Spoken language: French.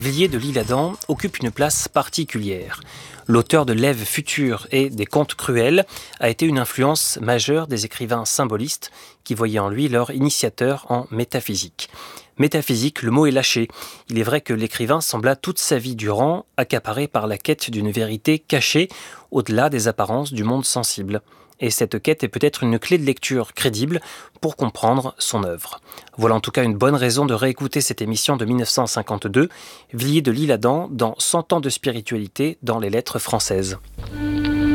Villiers de l'Isle-Adam occupe une place particulière. L'auteur de l'Ève future et des contes cruels a été une influence majeure des écrivains symbolistes qui voyaient en lui leur initiateur en métaphysique. Métaphysique, le mot est lâché. Il est vrai que l'écrivain sembla toute sa vie durant accaparé par la quête d'une vérité cachée au-delà des apparences du monde sensible. Et cette quête est peut-être une clé de lecture crédible pour comprendre son œuvre. Voilà en tout cas une bonne raison de réécouter cette émission de 1952, Villiers de l'Isle-Adam, dans 100 ans de spiritualité dans les lettres françaises.